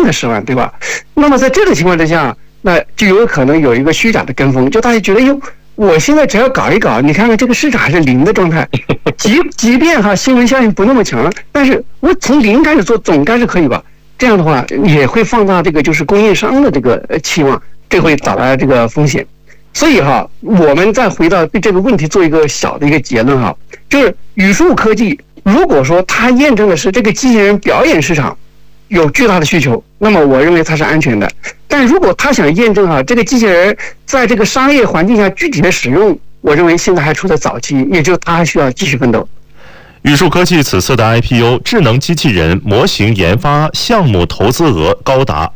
的10万，对吧？那么在这个情况之下，那就有可能有一个虚假的跟风，就大家觉得哟，我现在只要搞一搞，你看看这个市场还是零的状态，即便新闻效应不那么强，但是我从零开始做总该是可以吧？这样的话也会放大这个就是供应商的这个期望，这会导来这个风险。所以我们再回到对这个问题做一个小的一个结论就是语数科技，如果说它验证的是这个机器人表演市场有巨大的需求，那么我认为它是安全的。但如果他想验证这个机器人在这个商业环境下具体的使用，我认为现在还处在早期，也就是他还需要继续奋斗。 语数科技此次的 IPO 智能机器人模型研发项目投资额高达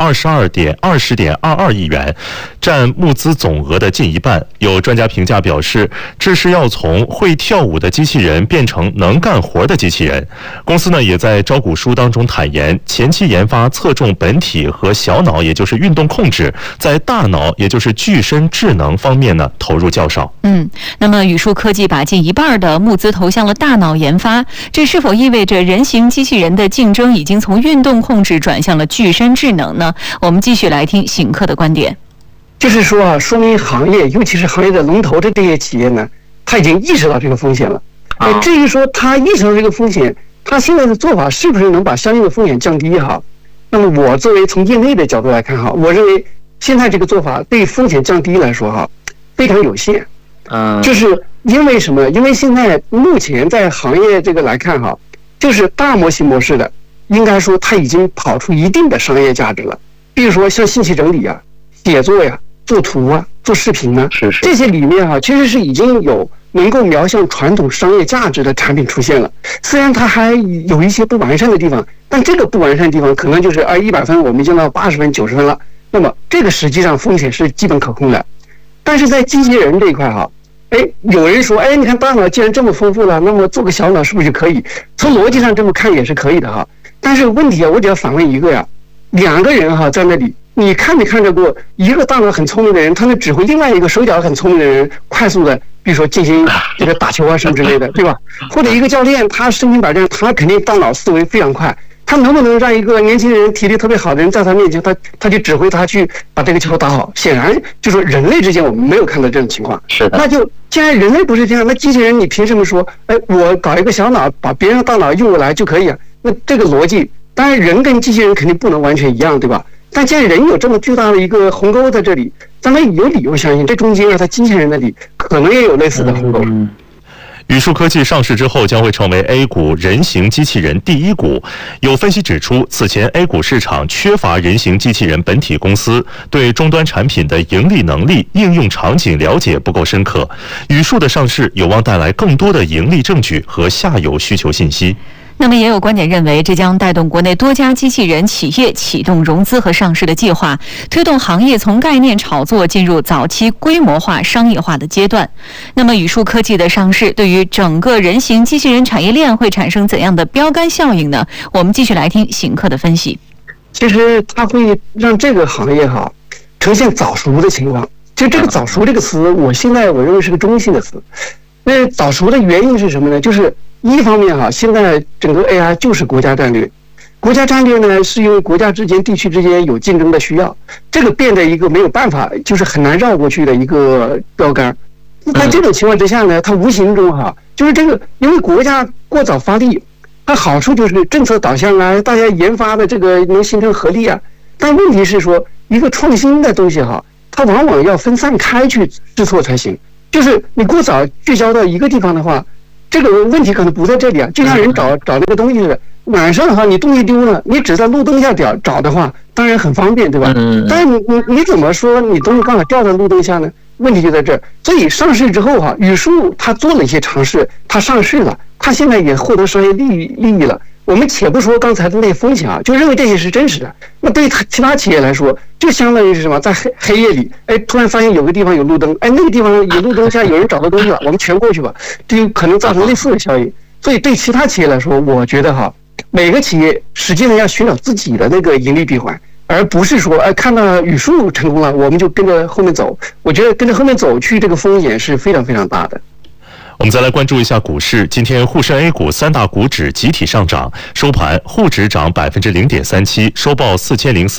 20.22亿元，占募资总额的近一半。有专家评价表示，这是要从会跳舞的机器人变成能干活的机器人。公司呢也在招股书当中坦言，前期研发侧重本体和小脑，也就是运动控制，在大脑也就是具身智能方面呢投入较少。 那么语数科技把近一半的募资投向了大脑研发，这是否意味着人形机器人的竞争已经从运动控制转向了具身智能呢？我们继续来听邢克的观点。 就是说说明行业，尤其是行业的龙头的这些企业呢，他已经意识到这个风险了。至于说他意识到这个风险，他现在的做法是不是能把相应的风险降低那么我作为从业内的角度来看我认为现在这个做法对风险降低来说非常有限。就是因为什么？因为现在目前在行业这个来看就是大模型模式的，应该说它已经跑出一定的商业价值了。比如说像信息整理写作做图做视频这些里面其实是已经有能够瞄向传统商业价值的产品出现了。虽然它还有一些不完善的地方，但这个不完善的地方可能就是100分我们已经到80分90分了，那么这个实际上风险是基本可控的。但是在机器人这一块有人说你看大脑既然这么丰富了，那么做个小脑是不是就可以？从逻辑上这么看也是可以的但是问题我只要反问一个两个人在那里，你看没看到过一个大脑很聪明的人，他能指挥另外一个手脚很聪明的人快速的比如说进行这个打球什么之类的，对吧？或者一个教练他身经百战，他肯定大脑思维非常快，他能不能让一个年轻人体力特别好的人在他面前他就指挥他去把这个球打好？显然就说人类之间我们没有看到这种情况。 是的。 那就既然人类不是这样，那机器人你凭什么说我搞一个小脑把别人的大脑用过来就可以那这个逻辑当然人跟机器人肯定不能完全一样，对吧？但既然人有这么巨大的一个鸿沟在这里，咱们有理由相信这中间在机器人那里可能也有类似的鸿沟。 语数科技上市之后将会成为 A 股人形机器人第一股。有分析指出，此前 A 股市场缺乏人形机器人本体公司，对终端产品的盈利能力、应用场景了解不够深刻。语数的上市有望带来更多的盈利证据和下游需求信息。 那么也有观点认为，这将带动国内多家机器人企业启动融资和上市的计划，推动行业从概念炒作进入早期规模化商业化的阶段。那么语数科技的上市对于整个人形机器人产业链会产生怎样的标杆效应呢？我们继续来听邢克的分析。 其实它会让这个行业呈现早熟的情况。就这个早熟这个词，我认为是个中性的词。那早熟的原因是什么呢？就是一方面现在整个 AI 就是国家战略，国家战略呢是因为国家之间、地区之间有竞争的需要，这个变得一个没有办法，就是很难绕过去的一个标杆。在这种情况之下呢，它无形中就是这个，因为国家过早发力，它好处就是政策导向大家研发的这个能形成合力但问题是说，一个创新的东西它往往要分散开去试错才行。就是你过早聚焦到一个地方的话，这个问题可能不在这里就像人找那个东西似的，晚上你东西丢了，你只在路灯下找的话，当然很方便，对吧？但是你怎么说你东西刚好掉在路灯下呢？问题就在这儿。所以上市之后语数它做了一些尝试，它上市了，它现在也获得商业利益了。我们且不说刚才的那些风险就认为这些是真实的。那对于其他企业来说，就相当于是什么？在黑夜里，突然发现有个地方有路灯，那个地方有路灯下有人找到东西了，我们全过去吧，这就可能造成类似的效应。所以对其他企业来说，我觉得每个企业实际上要寻找自己的那个盈利闭环，而不是说看到语数成功了，我们就跟着后面走。我觉得跟着后面走去，这个风险是非常非常大的。 我们再来关注一下股市。今天沪深 A 股3大股指集体上涨，收盘沪指涨0.37%，收报4004。